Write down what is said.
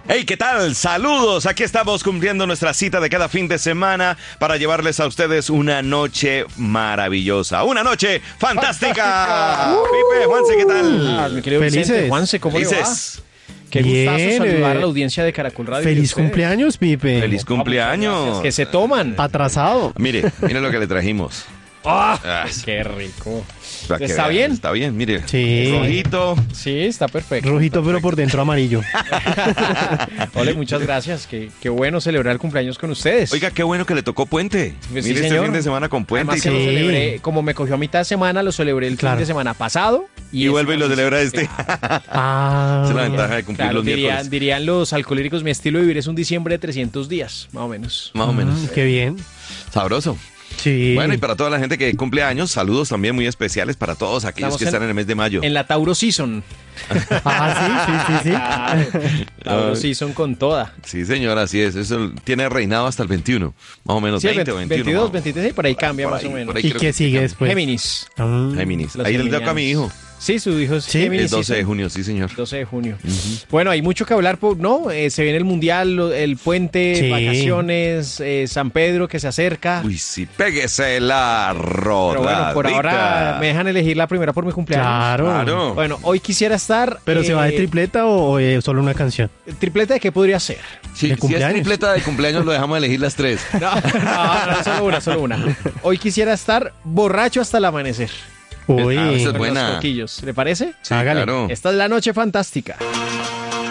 Hey, ¿qué tal? Saludos. Aquí estamos cumpliendo nuestra cita de cada fin de semana para llevarles a ustedes una noche maravillosa, una noche fantástica. Pipe, Juanse, ¿qué tal? Mi querido Vicente, Juanse, ¿cómo le va? Qué gustazo saludar a la audiencia de Caracol Radio. Feliz cumpleaños, Pipe. Feliz cumpleaños. Que se toman. Atrasado. Mire lo que le trajimos. Qué rico. ¿Está bien? Está bien, mire. Sí. Rojito. Sí, está perfecto. Rojito, pero por dentro amarillo. Ole, muchas gracias. Qué bueno celebrar el cumpleaños con ustedes. Oiga, qué bueno que le tocó puente. Pues Mire, sí, este señor. fin de semana con puente. Además que lo celebré, como me cogió a mitad de semana, lo celebré el fin de semana pasado. Y vuelve y lo celebra este. Esa es la ventaja de cumplir los miércoles. Dirían los alcohólicos, mi estilo de vivir es un diciembre de 300 días, más o menos. Más o menos. Qué bien. Sabroso. Sí. Bueno, y para toda la gente que cumple años, saludos también muy especiales para todos aquellos que están en el mes de mayo. En la Tauro Season. Sí. Tauro Season con toda. Sí, señor, así es. Eso tiene reinado hasta el 21. Más o menos, Sí, 20 o 21. 22, 23, y por ahí cambia más o menos. ¿Y qué sigue después? Géminis. Géminis. Los Ahí le toca a geminianos. mi hijo. Sí, su hijo es Géminis. El 12 de junio, sí, señor. 12 de junio. Bueno, hay mucho que hablar, ¿no? Se viene el Mundial, el puente, Sí. vacaciones, San Pedro que se acerca. Uy, sí, péguese la rodadita. Pero bueno, por ahora me dejan elegir la primera por mi cumpleaños. Claro. Bueno, hoy quisiera estar... ¿Pero se va de tripleta o solo una canción? ¿Tripleta de qué podría ser? Sí, ¿De si es cumpleaños? tripleta de cumpleaños, lo dejamos elegir las tres. No, solo una. Hoy quisiera estar borracho hasta el amanecer. Uy. Esa es Con buena. los coquillos. ¿Le parece? Sí, Hágale. claro. Esta es la noche fantástica.